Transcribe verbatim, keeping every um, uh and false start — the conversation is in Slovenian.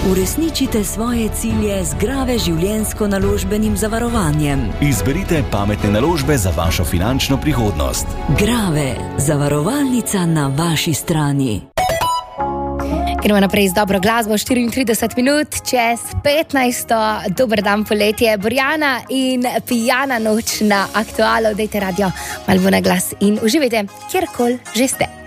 Uresničite svoje cilje z Grave življenjsko naložbenim zavarovanjem. Izberite pametne naložbe za vašo finančno prihodnost. Grave, zavarovalnica na vaši strani. Gremo naprej z dobro glasbo, štiriintrideset minut čez petnajsto. Dober dan poletje, Borjana in Pijana noč na Aktualu. Dajte radio malo na glas in uživajte, kjerkoli že ste.